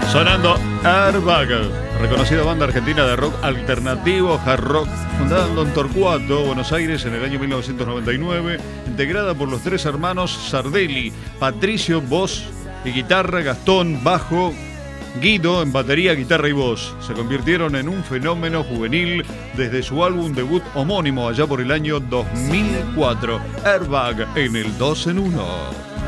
Sonando Airbag, reconocida banda argentina de rock alternativo, hard rock, fundada en Torcuato, Buenos Aires, en el año 1999, integrada por los tres hermanos Sardelli, Patricio, voz y guitarra, Gastón, bajo, Guido en batería, guitarra y voz. Se convirtieron en un fenómeno juvenil desde su álbum debut homónimo allá por el año 2004, Airbag, en el 2 en 1.